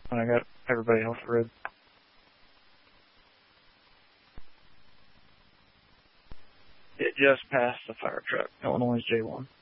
when I got everybody off the road. It just passed the fire truck, Illinois J1.